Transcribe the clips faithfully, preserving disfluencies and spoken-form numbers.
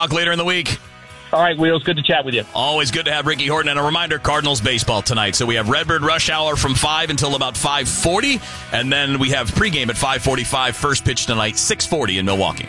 Talk later in the week. All right, Wheels, good to chat with you. Always good to have Ricky Horton. And a reminder, Cardinals baseball tonight. So we have Redbird Rush Hour from five until about five forty. And then we have pregame at five forty-five. First pitch tonight, six forty in Milwaukee.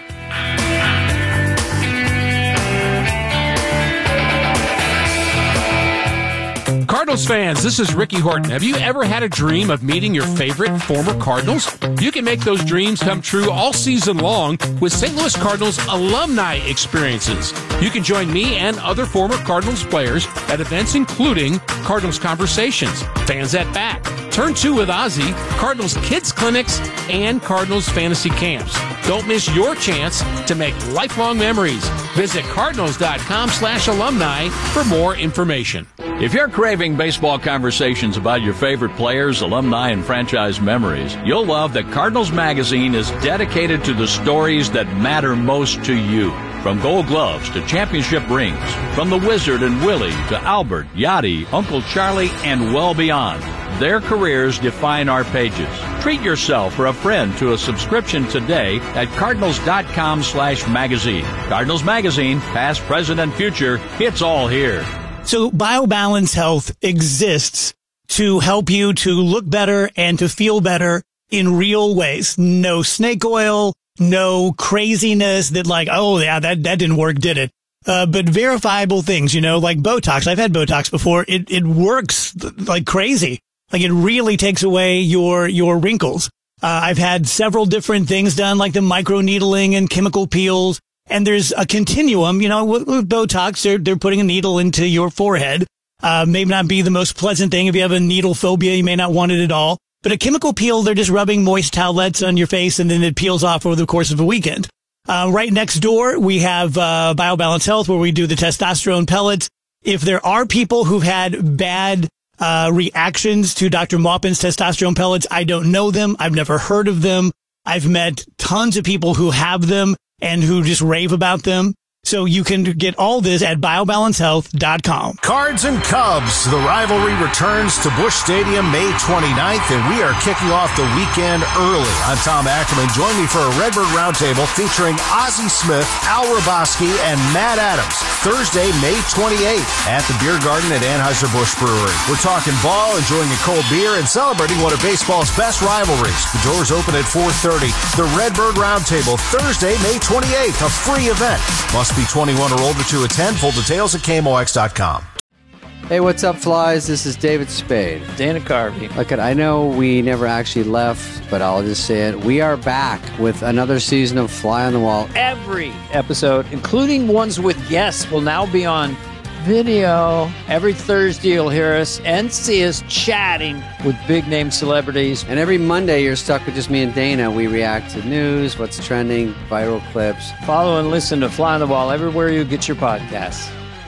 Cardinals fans, this is Ricky Horton. Have you ever had a dream of meeting your favorite former Cardinals? You can make those dreams come true all season long with Saint Louis Cardinals alumni experiences. You can join me and other former Cardinals players at events including Cardinals Conversations, Fans at Bat, Turn two with Ozzy, Cardinals Kids Clinics, and Cardinals Fantasy Camps. Don't miss your chance to make lifelong memories. Visit cardinals.com slash alumni for more information. If you're craving baseball conversations about your favorite players, alumni, and franchise memories, you'll love that Cardinals Magazine is dedicated to the stories that matter most to you. From Gold Gloves to championship rings, from the Wizard and Willie to Albert, Yachty, Uncle Charlie, and well beyond. Their careers define our pages. Treat yourself or a friend to a subscription today at cardinals.com slash magazine. Cardinals Magazine, past, present, and future, it's all here. So BioBalance Health exists to help you to look better and to feel better in real ways. No snake oil, no craziness that like, oh yeah, that, that didn't work, did it? Uh, but verifiable things, you know, like Botox. I've had Botox before. It, it works like crazy. Like it really takes away your, your wrinkles. Uh, I've had several different things done, like the microneedling and chemical peels. And there's a continuum, you know, with, with Botox, they're, they're putting a needle into your forehead. Uh, may not be the most pleasant thing. If you have a needle phobia, you may not want it at all. But a chemical peel, they're just rubbing moist towelettes on your face and then it peels off over the course of a weekend. Uh, right next door, we have, uh, BioBalance Health where we do the testosterone pellets. If there are people who've had bad, uh, reactions to Doctor Maupin's testosterone pellets, I don't know them. I've never heard of them. I've met tons of people who have them and who just rave about them. So you can get all this at bio balance health dot com. Cards and Cubs. The rivalry returns to Busch Stadium May twenty-ninth, and we are kicking off the weekend early. I'm Tom Ackerman. Join me for a Redbird Roundtable featuring Ozzie Smith, Al Raboski, and Matt Adams. Thursday, May twenty-eighth at the Beer Garden at Anheuser-Busch Brewery. We're talking ball, enjoying a cold beer, and celebrating one of baseball's best rivalries. The doors open at four thirty. The Redbird Roundtable, Thursday, May twenty-eighth, a free event. Must be twenty-one or older to attend. Full details at K M O X dot com. Hey, what's up, Flies? This is David Spade. Dana Carvey. Look, I know we never actually left, but I'll just say it. We are back with another season of Fly on the Wall. Every episode, including ones with guests, will now be on video. Every Thursday, you'll hear us and see us chatting with big-name celebrities. And every Monday, you're stuck with just me and Dana. We react to news, what's trending, viral clips. Follow and listen to Fly on the Wall everywhere you get your podcasts.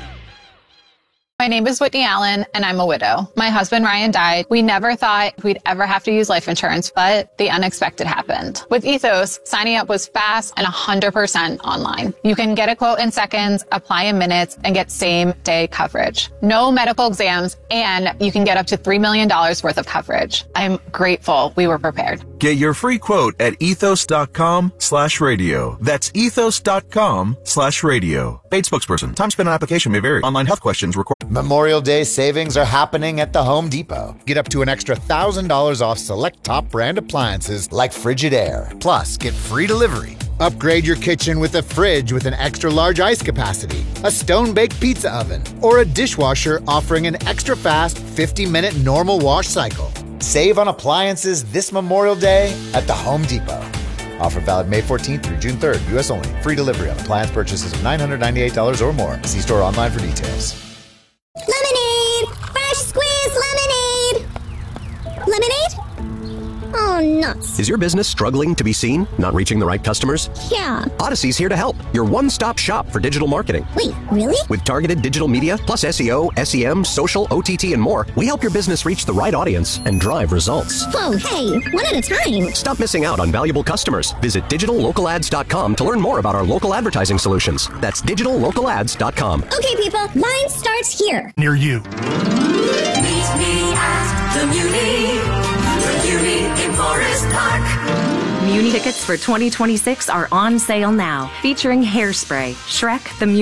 My name is Whitney Allen, and I'm a widow. My husband, Ryan, died. We never thought we'd ever have to use life insurance, but the unexpected happened. With Ethos, signing up was fast and one hundred percent online. You can get a quote in seconds, apply in minutes, and get same-day coverage. No medical exams, and you can get up to three million dollars worth of coverage. I'm grateful we were prepared. Get your free quote at ethos.com slash radio. That's ethos.com slash radio. Paid spokesperson. Time spent on application may vary. Online health questions required. Memorial Day savings are happening at the Home Depot. Get up to an extra one thousand dollars off select top brand appliances like Frigidaire. Plus, get free delivery. Upgrade your kitchen with a fridge with an extra large ice capacity, a stone-baked pizza oven, or a dishwasher offering an extra fast fifty minute normal wash cycle. Save on appliances this Memorial Day at the Home Depot. Offer valid May fourteenth through June third. U S only. Free delivery on appliance purchases of nine hundred ninety-eight dollars or more. See store online for details. Lemonade! Fresh squeezed lemonade! Lemonade? Oh, nuts. Is your business struggling to be seen? Not reaching the right customers? Yeah. Odyssey's here to help. Your one-stop shop for digital marketing. Wait, really? With targeted digital media, plus S E O, S E M, social, O T T, and more, we help your business reach the right audience and drive results. Whoa, hey, one at a time. Stop missing out on valuable customers. Visit digital local ads dot com to learn more about our local advertising solutions. That's digital local ads dot com. Okay, people, mine starts here. Near you. Meet me at the Muni. The Muni in Forest Park. Muni tickets for twenty twenty-six are on sale now, featuring Hairspray, Shrek the Musical.